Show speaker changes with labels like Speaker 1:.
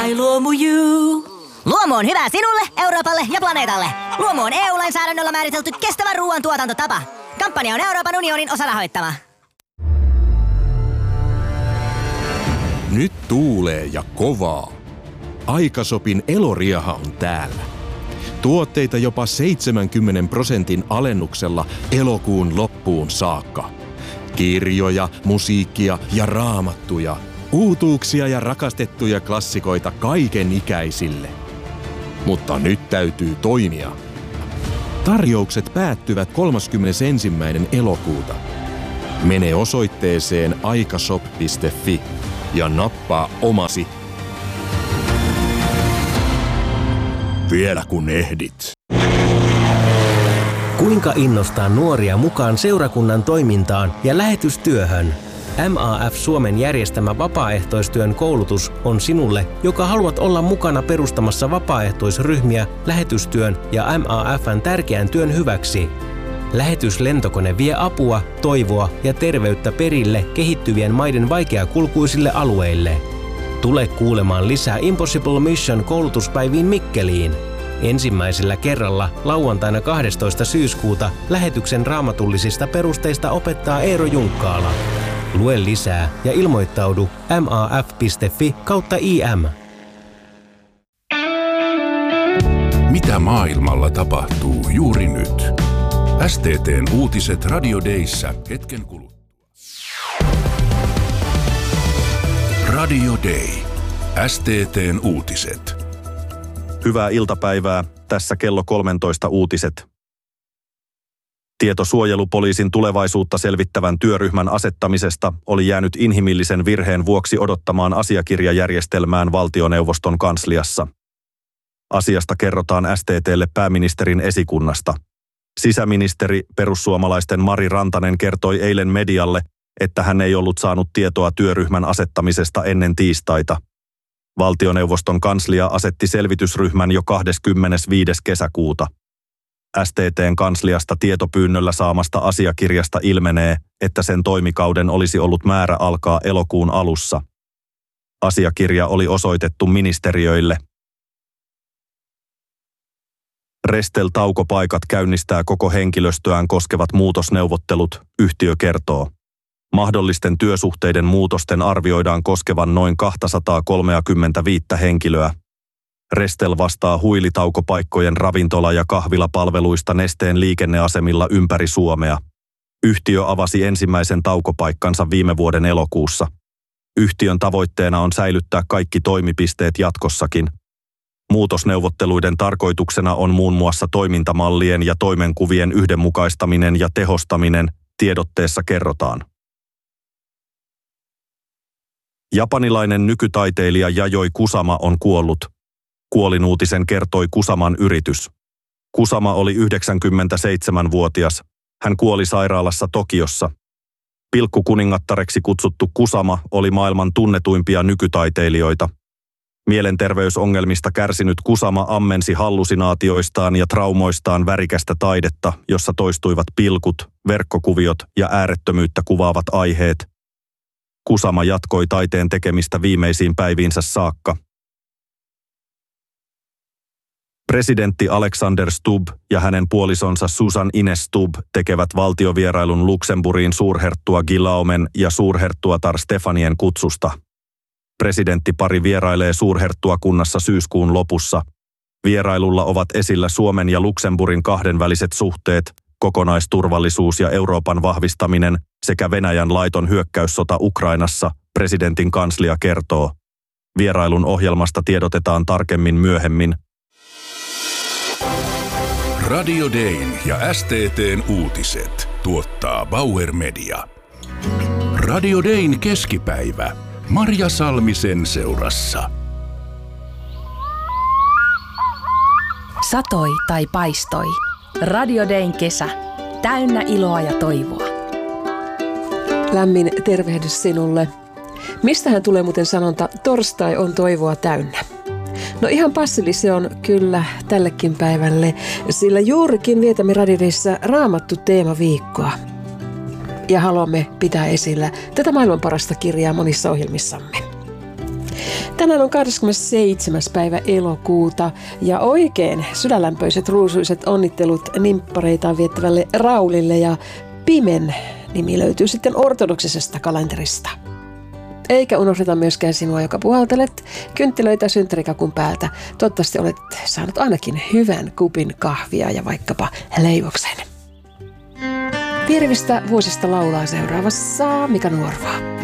Speaker 1: I Luomu You.
Speaker 2: Luomu on hyvä sinulle, Euroopalle ja planeetalle. Luomu on EU-lainsäädännöllä määritelty kestävä ruoantuotantotapa. Kampanja on Euroopan unionin osarahoittama.
Speaker 3: Nyt tuulee ja kovaa. Aikasopin eloriaha on täällä. Tuotteita jopa 70% alennuksella elokuun loppuun saakka. Kirjoja, musiikkia ja raamattuja. Uutuuksia ja rakastettuja klassikoita kaiken ikäisille. Mutta nyt täytyy toimia. Tarjoukset päättyvät 31. elokuuta. Mene osoitteeseen aikashop.fi ja nappaa omasi. Vielä kun ehdit.
Speaker 4: Kuinka innostaa nuoria mukaan seurakunnan toimintaan ja lähetystyöhön? MAF Suomen järjestämä vapaaehtoistyön koulutus on sinulle, joka haluat olla mukana perustamassa vapaaehtoisryhmiä lähetystyön ja MAF:n tärkeän työn hyväksi. Lähetyslentokone vie apua, toivoa ja terveyttä perille kehittyvien maiden vaikeakulkuisille alueille. Tule kuulemaan lisää Impossible Mission -koulutuspäiviin Mikkeliin. Ensimmäisellä kerralla lauantaina 12. syyskuuta lähetyksen raamatullisista perusteista opettaa Eero Junkkaala. Lue lisää ja ilmoittaudu maf.fi/im.
Speaker 5: Mitä maailmalla tapahtuu juuri nyt? STT:n uutiset Radio Dayssä hetken kuluttua. Radio Day. STT:n uutiset.
Speaker 6: Hyvää iltapäivää. Tässä kello 13 uutiset. Tietosuojelupoliisin tulevaisuutta selvittävän työryhmän asettamisesta oli jäänyt inhimillisen virheen vuoksi odottamaan asiakirjajärjestelmään valtioneuvoston kansliassa. Asiasta kerrotaan STT:lle pääministerin esikunnasta. Sisäministeri perussuomalaisten Mari Rantanen kertoi eilen medialle, että hän ei ollut saanut tietoa työryhmän asettamisesta ennen tiistaita. Valtioneuvoston kanslia asetti selvitysryhmän jo 25. kesäkuuta. STT:n kansliasta tietopyynnöllä saamasta asiakirjasta ilmenee, että sen toimikauden olisi ollut määrä alkaa elokuun alussa. Asiakirja oli osoitettu ministeriöille. Restel-taukopaikat käynnistää koko henkilöstöään koskevat muutosneuvottelut, yhtiö kertoo. Mahdollisten työsuhteiden muutosten arvioidaan koskevan noin 235 henkilöä. Restel vastaa huilitaukopaikkojen ravintola- ja kahvilapalveluista Nesteen liikenneasemilla ympäri Suomea. Yhtiö avasi ensimmäisen taukopaikkansa viime vuoden elokuussa. Yhtiön tavoitteena on säilyttää kaikki toimipisteet jatkossakin. Muutosneuvotteluiden tarkoituksena on muun muassa toimintamallien ja toimenkuvien yhdenmukaistaminen ja tehostaminen, tiedotteessa kerrotaan. Japanilainen nykytaiteilija Yayoi Kusama on kuollut. Kuolinuutisen kertoi Kusaman yritys. Kusama oli 97-vuotias. Hän kuoli sairaalassa Tokiossa. Pilkkukuningattareksi kutsuttu Kusama oli maailman tunnetuimpia nykytaiteilijoita. Mielenterveysongelmista kärsinyt Kusama ammensi hallusinaatioistaan ja traumoistaan värikästä taidetta, jossa toistuivat pilkut, verkkokuviot ja äärettömyyttä kuvaavat aiheet. Kusama jatkoi taiteen tekemistä viimeisiin päiviinsä saakka. Presidentti Alexander Stubb ja hänen puolisonsa Susan Ines Stubb tekevät valtiovierailun Luxemburgiin suurherttua Guillaumen ja suurherttuatar Stefanien kutsusta. Presidenttipari vierailee suurherttuakunnassa syyskuun lopussa. Vierailulla ovat esillä Suomen ja Luxemburgin kahdenväliset suhteet, kokonaisturvallisuus ja Euroopan vahvistaminen sekä Venäjän laiton hyökkäyssota Ukrainassa, presidentin kanslia kertoo. Vierailun ohjelmasta tiedotetaan tarkemmin myöhemmin.
Speaker 5: Radio Dayn ja STT:n uutiset tuottaa Bauer Media. Radio Dayn keskipäivä. Marja Salmisen seurassa.
Speaker 7: Satoi tai paistoi. Radio Dayn kesä. Täynnä iloa ja toivoa.
Speaker 8: Lämmin tervehdys sinulle. Mistähän tulee muuten sanonta, torstai on toivoa täynnä? No ihan passeli se on kyllä tällekin päivälle, sillä juurikin vietämme Radio Dayssä Raamattu teemaviikkoa. Ja haluamme pitää esillä tätä maailman parasta kirjaa monissa ohjelmissamme. Tänään on 27. päivä elokuuta ja oikein sydänlämpöiset ruusuiset onnittelut nimppareitaan viettävälle Raulille, ja Pimen nimi löytyy sitten ortodoksisesta kalenterista. Eikä unohdeta myöskään sinua, joka puhaltelet kynttilöitä synttärikakun päältä. Toivottavasti olet saanut ainakin hyvän kupin kahvia ja vaikkapa leivoksen. Virvistä vuosista laulaa seuraavassa Mika Nuorva.